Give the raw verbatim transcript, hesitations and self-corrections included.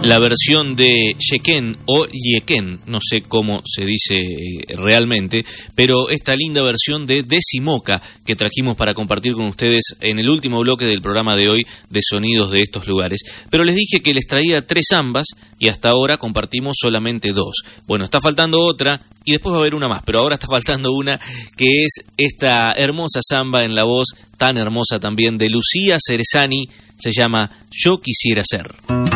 La versión de Yequén o Yequén, no sé cómo se dice realmente, pero esta linda versión de Decimoca que trajimos para compartir con ustedes en el último bloque del programa de hoy de Sonidos de estos lugares. Pero les dije que les traía tres zambas y hasta ahora compartimos solamente dos. Bueno, está faltando otra y después va a haber una más, pero ahora está faltando una que es esta hermosa zamba en la voz tan hermosa también de Lucía Cerezani, se llama Yo Quisiera Ser.